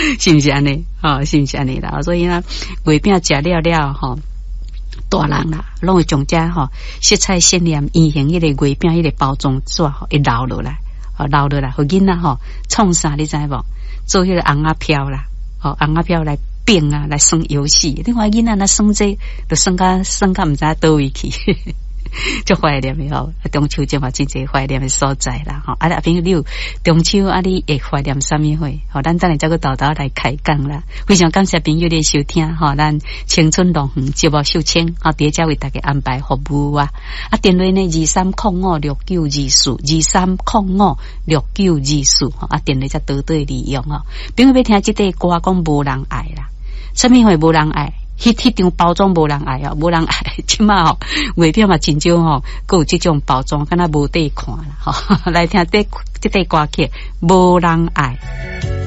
是不是安尼？是不是安尼啦？所以呢，月饼食了了吼。大人啦，拢会将这色彩鲜艳、圆形迄个月饼迄个包装纸会留落来，留落来，互囡仔创啥你知无？做迄个红仔飘啦，红仔飘来变啊，来耍游戏。另外囡仔那耍这，就耍甲毋知倒位去。就怀念的中秋节嘛，真侪怀念的所在啦啊，朋友你有中秋啊，你会怀念什么货？咱等下再个豆豆来开讲啦。非常感谢朋友的收听咱青春龙园节目秀清伫遮为大家安排服务啊。电话呢23056924，23056924电话才倒对利用朋友要听这个歌讲无人爱啦，什么会无人爱？迄张包装无人爱无人爱，即马月饼嘛真少还有这种包装，敢若无得看啦来听这个歌曲，无人爱。